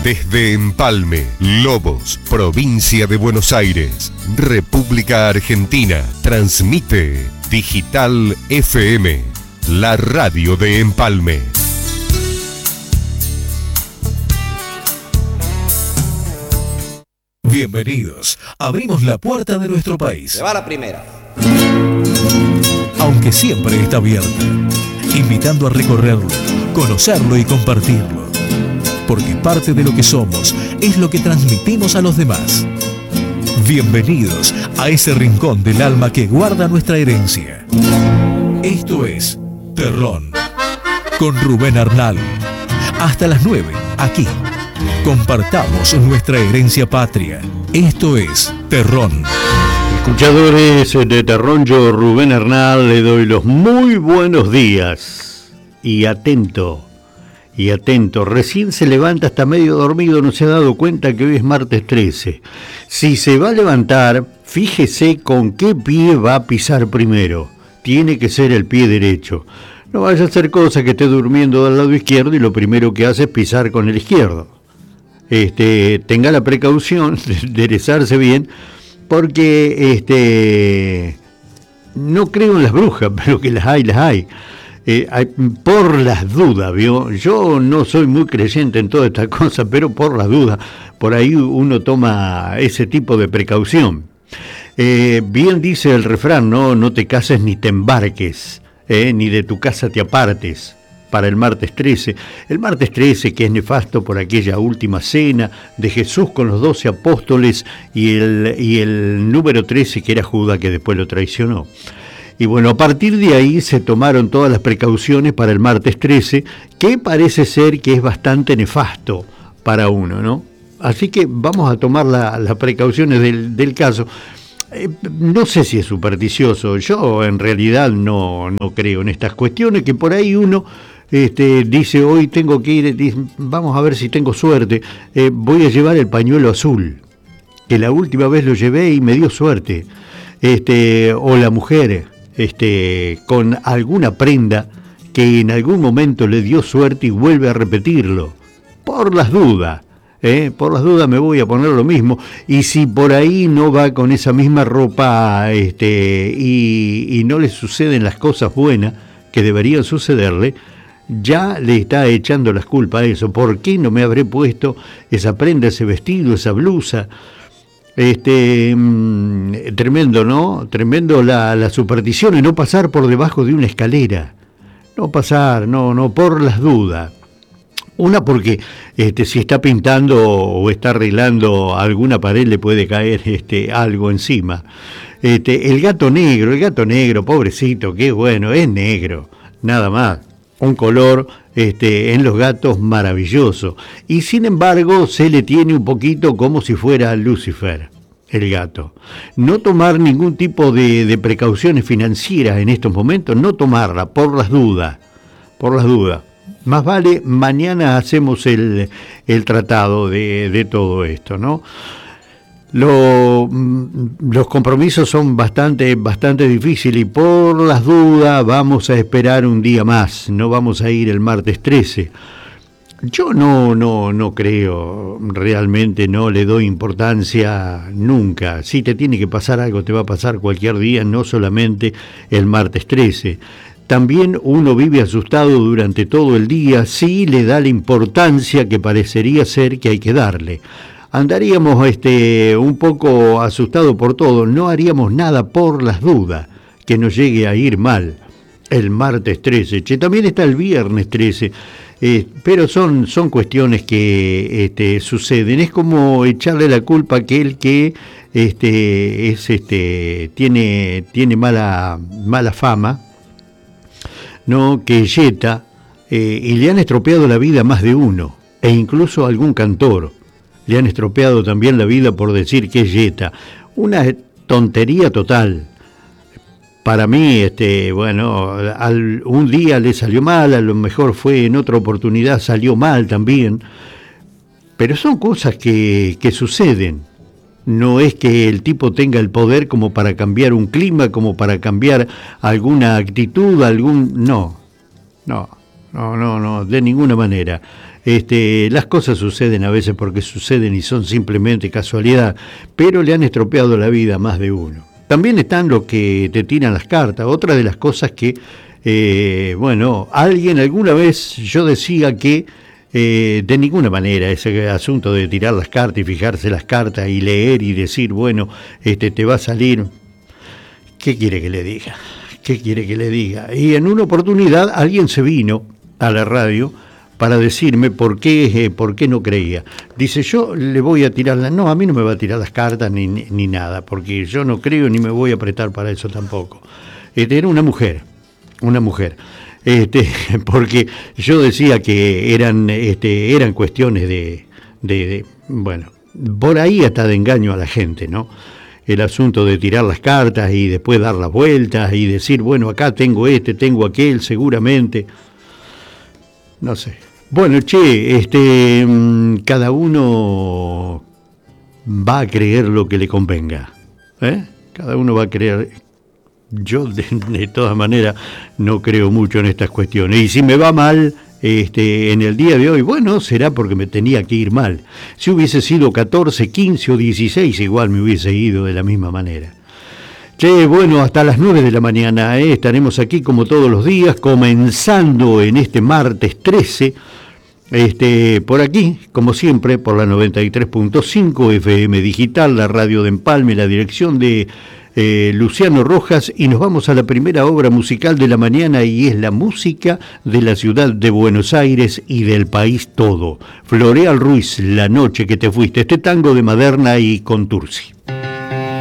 Desde Empalme, Lobos, provincia de Buenos Aires, República Argentina, transmite Digital FM, la radio de Empalme. Bienvenidos. Abrimos la puerta de nuestro país. Se va la primera. Aunque siempre está abierta, invitando a recorrerlo, conocerlo y compartirlo. Porque parte de lo que somos es lo que transmitimos a los demás. Bienvenidos a ese rincón del alma que guarda nuestra herencia. Esto es Terrón, con Rubén Arnal. Hasta las 9, aquí. Compartamos nuestra herencia patria. Esto es Terrón. Escuchadores de Terrón, yo, Rubén Arnal, le doy los muy buenos días. Y atento, recién se levanta, está medio dormido, no se ha dado cuenta que hoy es martes 13. Si se va a levantar, fíjese con qué pie va a pisar primero. Tiene que ser el pie derecho. No vaya a hacer cosa que esté durmiendo del lado izquierdo y lo primero que hace es pisar con el izquierdo. Tenga la precaución de enderezarse bien, porque no creo en las brujas, pero que las hay. Por las dudas, ¿vio? Yo no soy muy creyente en toda esta cosa, pero por las dudas, por ahí uno toma ese tipo de precaución. Bien dice el refrán, no te cases ni te embarques, ni de tu casa te apartes. Para el martes 13, que es nefasto por aquella última cena de Jesús con los 12 apóstoles y el número 13 que era Judas, que después lo traicionó. Y bueno, a partir de ahí se tomaron todas las precauciones para el martes 13, que parece ser que es bastante nefasto para uno, ¿no? Así que vamos a tomar las precauciones del caso. No sé si es supersticioso, yo en realidad no creo en estas cuestiones, que por ahí uno dice, hoy tengo que ir, vamos a ver si tengo suerte, voy a llevar el pañuelo azul, que la última vez lo llevé y me dio suerte, o la mujer, con alguna prenda que en algún momento le dio suerte y vuelve a repetirlo, por las dudas me voy a poner lo mismo, y si por ahí no va con esa misma ropa, y no le suceden las cosas buenas que deberían sucederle, ya le está echando las culpas a eso. ¿Por qué no me habré puesto esa prenda, ese vestido, esa blusa? Tremendo, ¿no? Tremendo la superstición, y no pasar por debajo de una escalera. No pasar, no, por las dudas. Una, porque si está pintando o está arreglando alguna pared le puede caer algo encima. El gato negro, pobrecito, qué bueno, es negro, nada más. Un color en los gatos maravilloso, y sin embargo se le tiene un poquito como si fuera Lucifer, el gato. No tomar ningún tipo de precauciones financieras en estos momentos, no tomarla por las dudas. Más vale, mañana hacemos el tratado de todo esto, ¿no? Los compromisos son bastante difíciles, y por las dudas vamos a esperar un día más, no vamos a ir el martes 13. Yo no creo, realmente no le doy importancia nunca. Si te tiene que pasar algo, te va a pasar cualquier día, no solamente el martes 13. También uno vive asustado durante todo el día, si le da la importancia que parecería ser que hay que darle. Andaríamos un poco asustados por todo, no haríamos nada por las dudas, que nos llegue a ir mal el martes 13. También está el viernes 13, pero son cuestiones que suceden. Es como echarle la culpa a aquel que tiene mala fama, ¿no? Que yeta, y le han estropeado la vida a más de uno, e incluso a algún cantor. Le han estropeado también la vida por decir que es yeta. Una tontería total. Para mí, un día le salió mal, a lo mejor fue en otra oportunidad, salió mal también. Pero son cosas que suceden. No es que el tipo tenga el poder como para cambiar un clima, como para cambiar alguna actitud, no, de ninguna manera. Las cosas suceden a veces porque suceden y son simplemente casualidad, pero le han estropeado la vida a más de uno. También están los que te tiran las cartas. Otra de las cosas que, alguien alguna vez yo decía que de ninguna manera ese asunto de tirar las cartas y fijarse las cartas y leer y decir, bueno, te va a salir. ¿Qué quiere que le diga? ¿Qué quiere que le diga? Y en una oportunidad alguien se vino a la radio para decirme por qué no creía. Dice, yo le voy a tirar no, a mí no me va a tirar las cartas ni nada, porque yo no creo ni me voy a prestar para eso tampoco. Era una mujer, porque yo decía que eran cuestiones de por ahí hasta de engaño a la gente, ¿no? El asunto de tirar las cartas y después dar las vueltas y decir, bueno, acá tengo tengo aquel, seguramente. No sé. Bueno, cada uno va a creer lo que le convenga. Cada uno va a creer. Yo, de todas maneras, no creo mucho en estas cuestiones. Y si me va mal en el día de hoy, bueno, será porque me tenía que ir mal. Si hubiese sido 14, 15 o 16, igual me hubiese ido de la misma manera. Bueno, hasta las 9 de la mañana estaremos aquí como todos los días, comenzando en este martes 13, por aquí, como siempre, por la 93.5 FM Digital, la radio de Empalme, la dirección de Luciano Rojas, y nos vamos a la primera obra musical de la mañana, y es la música de la ciudad de Buenos Aires y del país todo. Floreal Ruiz, La noche que te fuiste, este tango de Maderna y Contursi.